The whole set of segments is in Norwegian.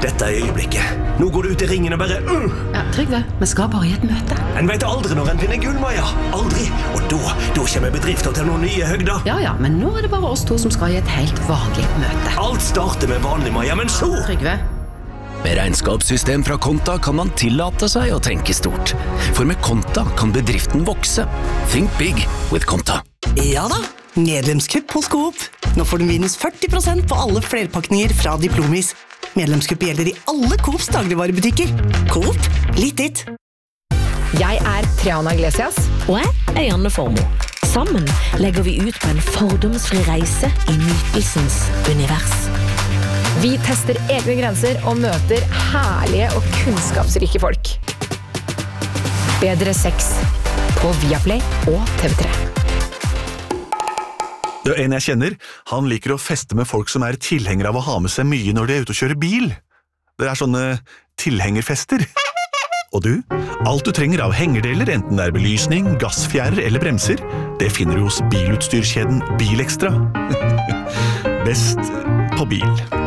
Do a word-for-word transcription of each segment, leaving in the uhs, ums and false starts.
dette er øyeblikket. Nå går du ut i ringen og bare uh. Ja, Trygve, vi skal bare i et møte. En vet aldri når en finner gull, Maja. Aldri. Og da, da kommer bedrifter til noen nye høgder. Ja, ja, men nå er det bare oss to som skal i et helt vanlig møte. Alt starter med vanlig, Maja, men så... Trygve. Med regnskapssystem fra Konta kan man tillate seg å tenke stort. For med Konta kan bedriften vokse. Think big with Konta. Ja da, medlemskupp hos Coop. Nå får du minus førti prosent på alle flerpakninger fra Diplomis. Medlemskupp gjelder i alle Coops dagligvarebutikker. Coop, litt ditt. Jeg er Triana Iglesias. Og jeg er Janne Formoe. Sammen legger vi ut på en fordomsfri reise i nytelsens univers. Vi tester egne grenser og møter herlige og kunnskapsrike folk. Bedre sex på Viaplay og T V tre. Det er en jeg kjenner. Han liker å feste med folk som er tilhengere av å ha med seg mye når de er ute og kjører bil. Det er sånne tilhengerfester. Og du? Alt du trenger av hengerdeler, enten det er belysning, gassfjærer eller bremser, det finner du hos bilutstyrskjeden Bilekstra. Best på bil.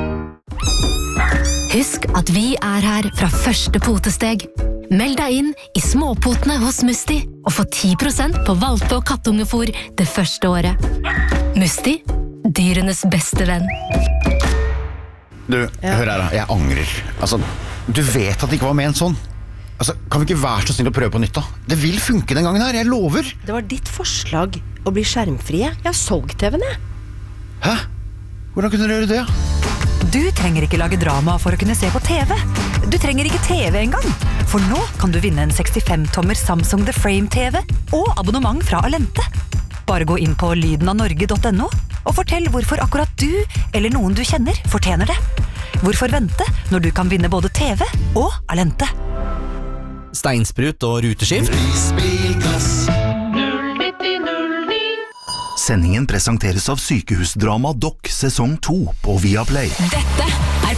Husk at vi er her fra første potesteg. Meld deg inn i småpotene hos Musti og få ti prosent på valpe- og kattungefôr det første året. Musti, dyrenes beste venn. Du, ja. Hør her da, jeg angrer. Altså, du vet at det ikke var ment sånn. Altså, kan vi ikke være så snill å prøve på nytt da? Det vil funke den gangen her, jeg lover. Det var ditt forslag å bli skjermfrie. Jeg har solgt T V-en, jeg. Hæ? Hvordan kunne du gjøre det? Du trenger ikke lage drama for å kunne se på T V. Du trenger ikke T V engang. For nå kan du vinne en sekstifem tommer Samsung The Frame T V og abonnement fra Alente. Bare gå inn på lyden av norge punktum no og fortell hvorfor akkurat du eller noen du kjenner fortjener det. Hvorfor vente når du kan vinne både T V og Alente? Steinsprut og ruteskift. Prisbilgass. Sendingen presenteres av Sykehusdrama Doc sesong to på Viaplay. Dette